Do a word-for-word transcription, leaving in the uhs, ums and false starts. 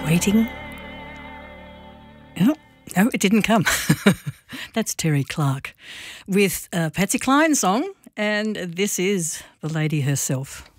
Waiting. Oh, no, it didn't come. That's Terry Clark with a Patsy Cline song, and this is the lady herself.